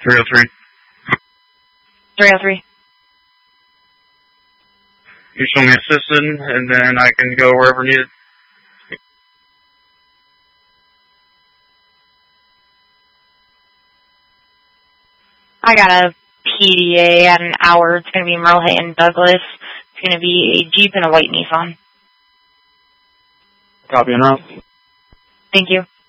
303. 303. You show me assisted, and then I can go wherever needed. I got a PDA at an hour. It's going to be in Merle and Douglas. It's going to be a Jeep and a white Nissan. Copy and route. Thank you.